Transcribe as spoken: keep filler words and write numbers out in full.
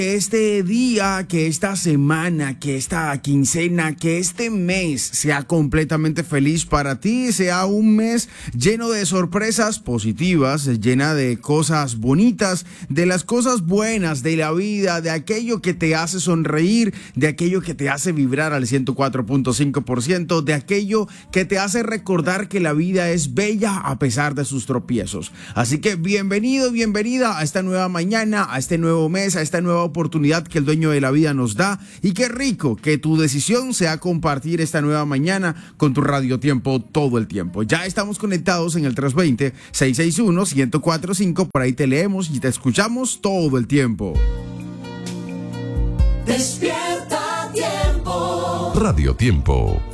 Este día, que esta semana, que esta quincena, que este mes sea completamente feliz para ti, sea un mes lleno de sorpresas positivas, llena de cosas bonitas, de las cosas buenas de la vida, de aquello que te hace sonreír, de aquello que te hace vibrar al ciento cuatro punto cinco por ciento, de aquello que te hace recordar que la vida es bella a pesar de sus tropiezos. Así que bienvenido, bienvenida a esta nueva mañana, a este nuevo mes, a esta nueva oportunidad que el dueño de la vida nos da, y qué rico que tu decisión sea compartir esta nueva mañana con tu Radio Tiempo todo el tiempo. Ya estamos conectados en el tres dos cero, seis seis uno, uno cero cuatro cinco, por ahí te leemos y te escuchamos todo el tiempo. Despierta Tiempo. Radio Tiempo.